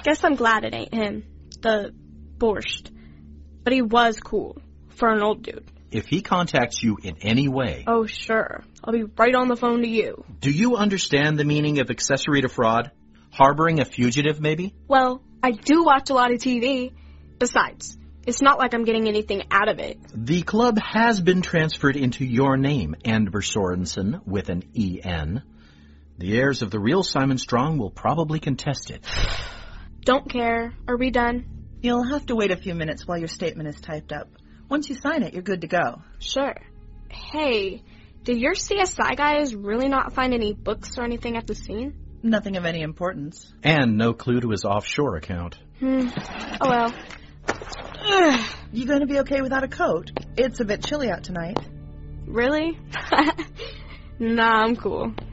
Guess I'm glad it ain't him. The borscht. But he was cool. For an old dude. If he contacts you in any way... Oh, sure. I'll be right on the phone to you. Do you understand the meaning of accessory to fraud? Harboring a fugitive, maybe? Well, I do watch a lot of TV. Besides, it's not like I'm getting anything out of it. The club has been transferred into your name, Andver Sorensen, with an E-N. The heirs of the real Simon Strong will probably contest it. Don't care. Are we done? You'll have to wait a few minutes while your statement is typed up. Once you sign it, you're good to go. Sure. Hey, did your CSI guys really not find any books or anything at the scene? Nothing of any importance. And no clue to his offshore account. Oh well. You going to be okay without a coat? It's a bit chilly out tonight. Really? Nah, I'm cool.